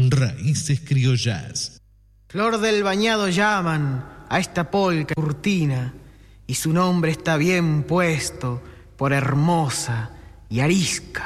Raíces criollas. Flor del Bañado llaman a esta polca cortina, y su nombre está bien puesto por hermosa y arisca.